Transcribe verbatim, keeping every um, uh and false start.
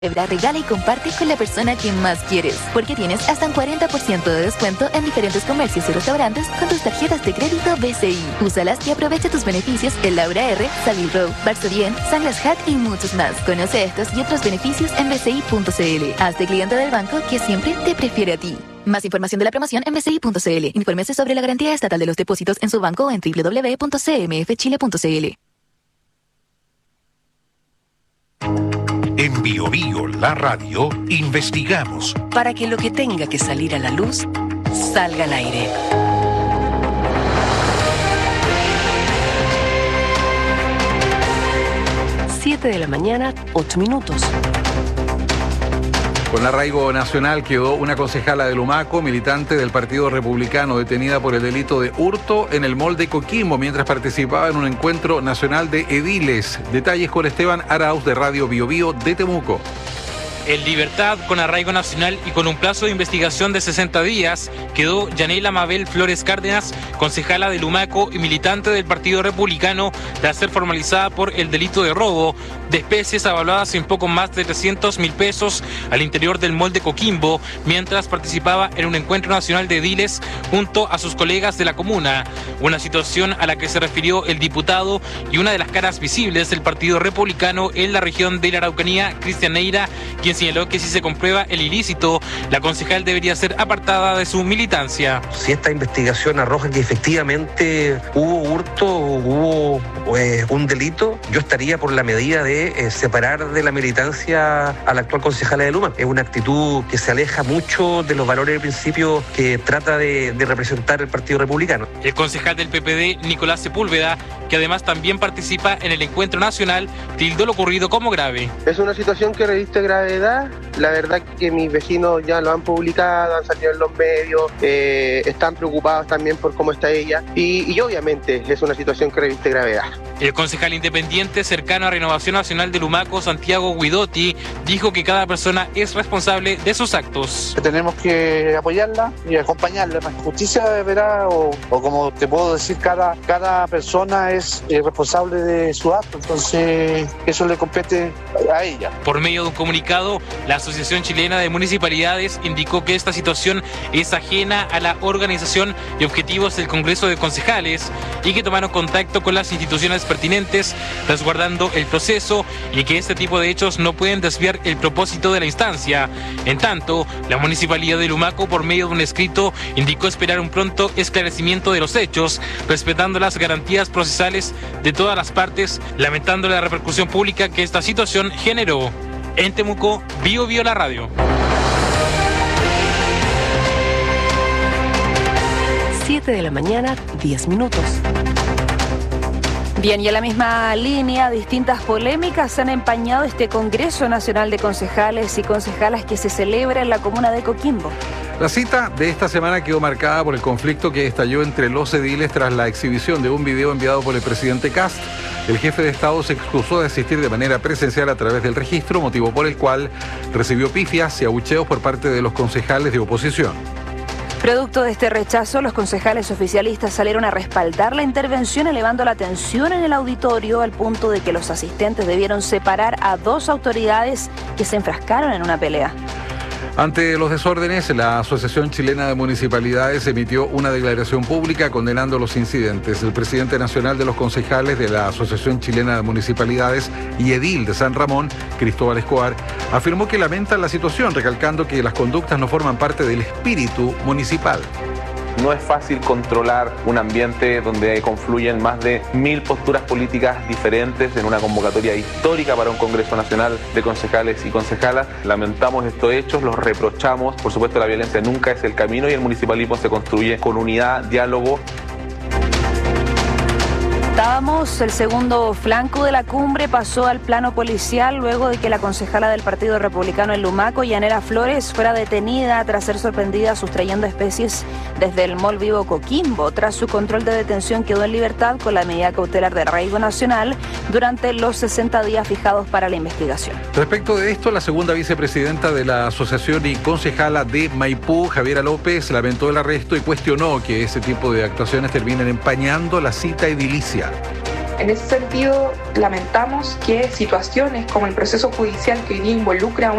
Celebra, regala y comparte con la persona que más quieres, porque tienes hasta un cuarenta por ciento de descuento en diferentes comercios y restaurantes con tus tarjetas de crédito B C I. Úsalas y aprovecha tus beneficios en Laura R, Savile Row, Barsovien, Sunglass Hut y muchos más. Conoce estos y otros beneficios en b c i punto c l. Hazte cliente del banco que siempre te prefiere a ti. Más información de la promoción en b c i punto c l. Infórmese sobre la garantía estatal de los depósitos en su banco o en w w w punto c m f chile punto c l. En Bio Bio, la radio, investigamos para que lo que tenga que salir a la luz salga al aire. Siete de la mañana, ocho minutos. Con arraigo nacional quedó una concejala de Lumaco, militante del Partido Republicano, detenida por el delito de hurto en el mall de Coquimbo mientras participaba en un encuentro nacional de ediles. Detalles con Esteban Arauz de Radio Bio Bio de Temuco. En libertad, con arraigo nacional y con un plazo de investigación de sesenta días, quedó Yanela Mabel Flores Cárdenas, concejala de Lumaco y militante del Partido Republicano, tras ser formalizada por el delito de robo de especies avaluadas en poco más de trescientos mil pesos al interior del mall de Coquimbo, mientras participaba en un encuentro nacional de ediles junto a sus colegas de la comuna. Una situación a la que se refirió el diputado y una de las caras visibles del Partido Republicano en la región de la Araucanía, Cristian Neira, quien señaló que si se comprueba el ilícito, la concejal debería ser apartada de su militancia. Si esta investigación arroja que efectivamente hubo hurto, hubo eh, un delito, yo estaría por la medida de eh, separar de la militancia a la actual concejala de Luma. Es una actitud que se aleja mucho de los valores y principios que trata de, de representar el Partido Republicano. El concejal del P P D, Nicolás Sepúlveda, que además también participa en el encuentro nacional, tildó lo ocurrido como grave. Es una situación que reviste gravedad. La verdad que mis vecinos ya lo han publicado, han salido en los medios, eh, están preocupados también por cómo está ella y, y obviamente es una situación que reviste gravedad. El concejal independiente cercano a Renovación Nacional de Lumaco, Santiago Guidotti, dijo que cada persona es responsable de sus actos. Tenemos que apoyarla y acompañarla. La justicia verá, o, o como te puedo decir, cada, cada persona es eh, responsable de su acto, entonces eso le compete a ella. Por medio de un comunicado, la Asociación Chilena de Municipalidades indicó que esta situación es ajena a la organización y objetivos del Congreso de Concejales y que tomaron contacto con las instituciones pertinentes, resguardando el proceso y que este tipo de hechos no pueden desviar el propósito de la instancia. En tanto, la Municipalidad de Lumaco, por medio de un escrito, indicó esperar un pronto esclarecimiento de los hechos, respetando las garantías procesales de todas las partes, lamentando la repercusión pública que esta situación generó. En Temuco, Bio Bio la radio. Siete de la mañana, diez minutos. Bien, y en la misma línea, distintas polémicas han empañado este Congreso Nacional de Concejales y Concejalas que se celebra en la comuna de Coquimbo. La cita de esta semana quedó marcada por el conflicto que estalló entre los ediles tras la exhibición de un video enviado por el presidente Kast. El jefe de Estado se excusó de asistir de manera presencial a través del registro, motivo por el cual recibió pifias y abucheos por parte de los concejales de oposición. Producto de este rechazo, los concejales oficialistas salieron a respaldar la intervención, elevando la tensión en el auditorio al punto de que los asistentes debieron separar a dos autoridades que se enfrascaron en una pelea. Ante los desórdenes, la Asociación Chilena de Municipalidades emitió una declaración pública condenando los incidentes. El presidente nacional de los concejales de la Asociación Chilena de Municipalidades y edil de San Ramón, Cristóbal Escobar, afirmó que lamentan la situación, recalcando que las conductas no forman parte del espíritu municipal. No es fácil controlar un ambiente donde confluyen más de mil posturas políticas diferentes en una convocatoria histórica para un Congreso Nacional de Concejales y Concejalas. Lamentamos estos hechos, los reprochamos. Por supuesto, la violencia nunca es el camino y el municipalismo se construye con unidad, diálogo. Estábamos, el segundo flanco de la cumbre pasó al plano policial luego de que la concejala del Partido Republicano en Lumaco, Yanela Flores, fuera detenida tras ser sorprendida sustrayendo especies desde el Mall Vivo Coquimbo. Tras su control de detención quedó en libertad con la medida cautelar de arraigo nacional durante los sesenta días fijados para la investigación. Respecto de esto, la segunda vicepresidenta de la asociación y concejala de Maipú, Javiera López, lamentó el arresto y cuestionó que ese tipo de actuaciones terminen empañando la cita edilicia. en ese sentido lamentamos que situaciones como el proceso judicial que hoy día involucra a